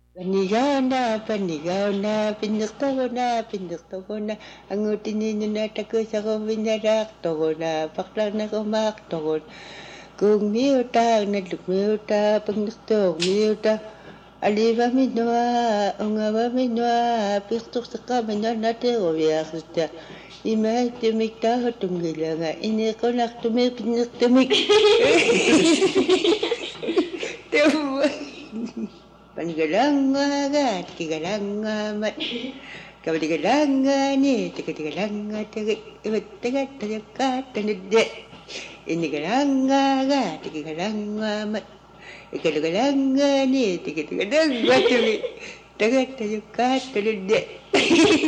Panigana, panigana, pinagtagona, pinagtagona, ang utinin na tako sa kuminarak, tagona, paklang na kumak, tagon. Kung miuta, naglumiuta, pagnaktog, miuta, aliba minwa, ungaba minwa, pistok sa kaminwa natin, umiyak sa imay tumik taho tunggilanga, ini ko naktumik, pinagtumik. Panigalanga, tigalanga, mat. Kabaligalanga ni, tigalanga, tigalanga, tanide. Inigalanga, tigalanga, mat. Ikalagalanga ni, tigalanga, tanide. Tagatayuka, tanide.